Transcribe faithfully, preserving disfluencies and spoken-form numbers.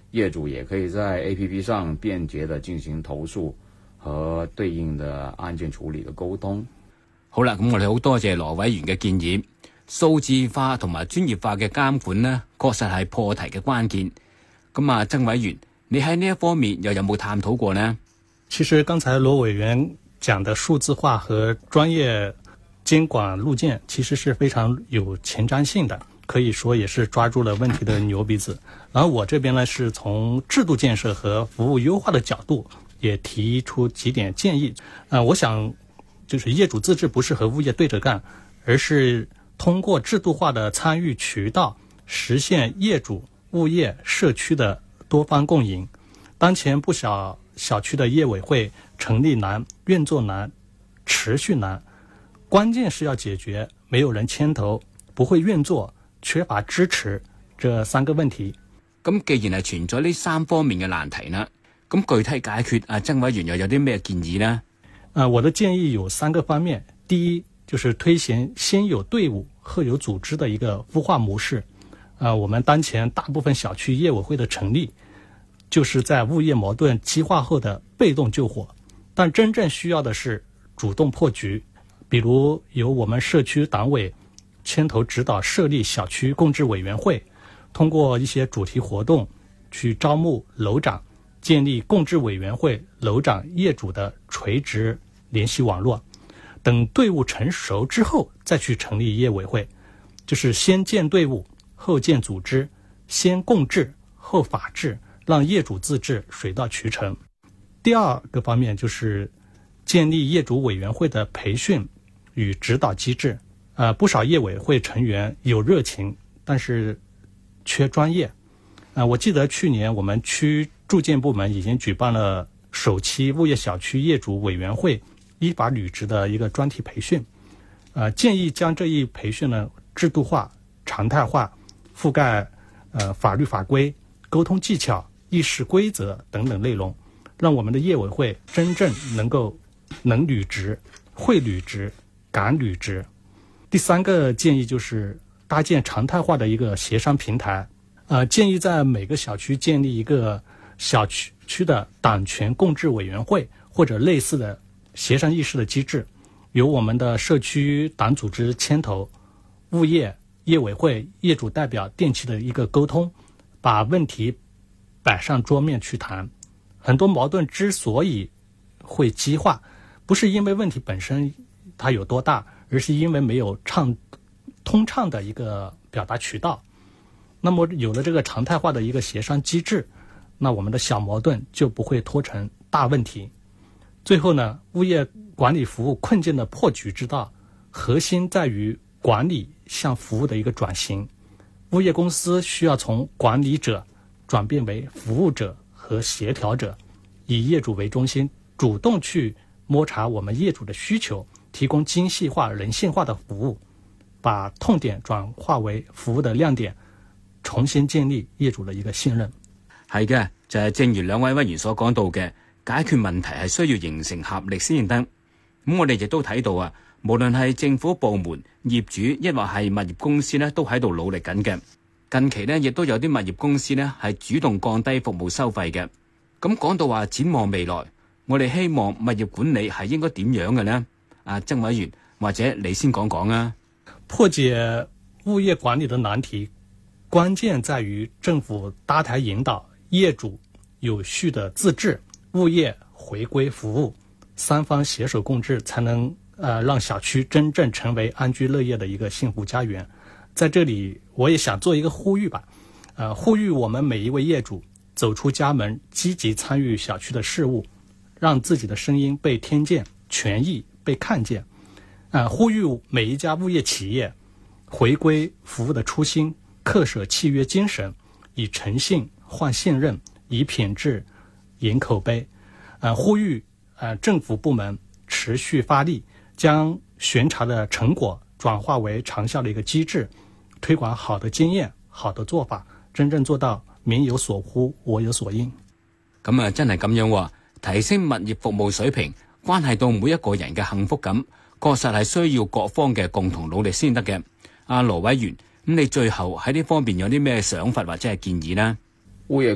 業主也可以在 A P P 上便捷地進行投訴和對應的案件處理的溝通。 好啦，咁我哋好多謝羅委員嘅建議，數字化同埋專業化嘅監管呢，確實係破題嘅關鍵。咁啊，曾委員，你喺呢一方面又有冇探討過呢？ 其實剛才羅委員講的數字化和專業監管路徑其實是非常有前瞻性的，可以說也是抓住了問題的牛鼻子。然後我這邊呢，是從制度建設和服務優化的角度也提出幾點建議。呃，我想就是業主自治不是和物業對着幹，而是通過制度化的參與渠道實現業主、物業、社區的多方共贏。當前不少小區的業委會成立難、運作難、持續難，關鍵是要解決沒有人牽頭、不會運作、缺乏支持這三個問題。 咁既然係存在呢三方面嘅難題啦，咁具體解決啊，曾委員又有啲咩建議呢？ 呃，我的建議有三個方面。第一，就是推行先有隊伍後有組織的一個孵化模式。呃，我們當前大部分小區業委會的成立，就是在物業矛盾激化後的被動救火，但真正需要的是主動破局。比如由我們社區黨委牽頭指導設立小區共治委員會，通過一些主題活動去招募樓長，建立共治委員會樓長業主的垂直聯繫網絡。等隊伍成熟之後再去成立業委會，就是先建隊伍後建組織，先共治後法治，讓業主自治水到渠成。第二個方面就是建立業主委員會的培訓與指導機制。呃，不少業委會成員有熱情，但是缺專業。呃，我記得去年我們區住建部門已經舉辦了首期物業小區業主委員會依法履職的一個專題培訓。呃，建議將這一培訓呢制度化、常態化，覆蓋呃法律法規、溝通技巧、議事規則等等內容，讓我們的業委會真正能夠能履職、會履職、敢履職。第三個建議就是搭建常態化的一個協商平台。呃，建議在每個小區建立一個小區區的黨權共治委員會或者類似的協商議事的機制，由我們的社區黨組織牽頭，物業、業委會、業主代表定期的一個溝通，把問題擺上桌面去談。很多矛盾之所以會激化，不是因為問題本身它有多大，而是因為沒有暢通暢的一個表達渠道。那麼有了這個常態化的一個協商機制，那我們的小矛盾就不會拖成大問題。最後呢，物業管理服務困境的破局之道，核心在於管理向服務的一個轉型。物業公司需要從管理者轉變為服務者和協調者，以業主為中心，主動去摸查我們業主的需求，提供精細化、人性化的服務，把痛點轉化為服務的亮點，重新建立業主的一個信任。 係嘅，就係、是、正如兩位委員所講到嘅，解決問題係需要形成合力先得。咁我哋亦都睇到啊，無論係政府部門、業主，抑或係物業公司呢，都喺度努力緊嘅。近期呢，亦都有啲物業公司呢係主動降低服務收費嘅。咁講到話展望未來，我哋希望物業管理係應該點樣嘅呢？啊，曾委員，或者你先講講啊。 破解物業管理的難題，關鍵在於政府搭台引導，業主有序的自治，物業回歸服務，三方攜手共治，才能呃讓小區真正成為安居樂業的一個幸福家園。在這裡，我也想做一個呼籲吧，呃，呼籲我們每一位業主走出家門，積極參與小區的事務，讓自己的聲音被聽見，權益被看見。呃，呼籲每一家物業企業回歸服務的初心，恪捨契約精神，以誠信換信任，以品質贏口碑。呃，呼籲呃政府部門持續發力，將巡查的成果轉化為長效的一個機制，推廣好的經驗、好的做法，真正做到民有所呼，我有所應。 咁啊，真係咁樣喎，提升物業服務水平，關係到每一個人嘅幸福感，確實係需要各方嘅共同努力先得嘅。阿羅委員，咁你最後喺呢方面有啲咩想法或者係建議呢？ 物業